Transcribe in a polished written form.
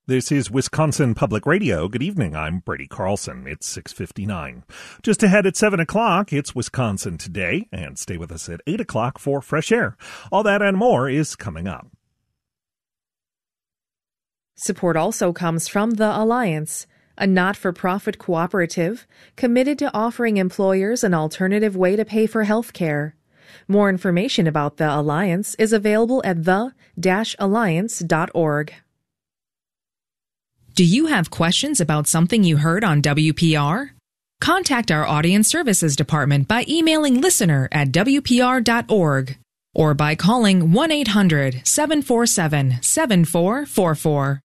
This is Wisconsin Public Radio. Good evening. I'm Brady Carlson. It's 6:59. Just ahead at 7 o'clock, it's Wisconsin Today. And stay with us at 8 o'clock for Fresh Air. All that and more is coming up. Support also comes from The Alliance, a not-for-profit cooperative committed to offering employers an alternative way to pay for health care. More information about The Alliance is available at the-alliance.org. Do you have questions about something you heard on WPR? Contact our Audience Services Department by emailing listener@wpr.org or by calling 1-800-747-7444.